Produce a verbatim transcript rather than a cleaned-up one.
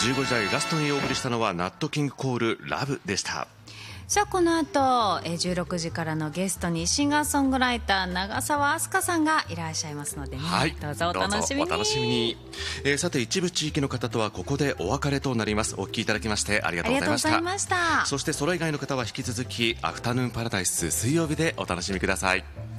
じゅうごじ台ラストにお送りしたのはナットキングコールラブでした。 さあこの後じゅうろくじからのゲストにシンガーソングライター長澤飛鳥さんがいらっしゃいますので、ね、 はい、 どうぞお楽しみに。 どうぞお楽しみに。えー、さて一部地域の方とはここでお別れとなります。お聞きいただきましてありがとうございました。 ありがとうございました。 そしてそれ以外の方は引き続きアフタヌーンパラダイス水曜日でお楽しみください。